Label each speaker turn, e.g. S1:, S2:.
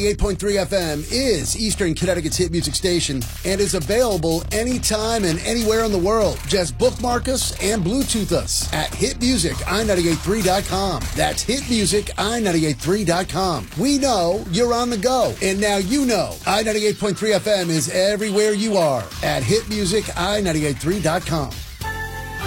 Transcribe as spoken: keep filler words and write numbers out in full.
S1: ninety-eight point three F M is Eastern Connecticut's hit music station and is available anytime and anywhere in the world. Just bookmark us and Bluetooth us at hit music i nine eight three dot com. That's hit music i nine eight three dot com. We know you're on the go, and now you know i ninety-eight point three F M is everywhere you are at hit music i nine eight three dot com.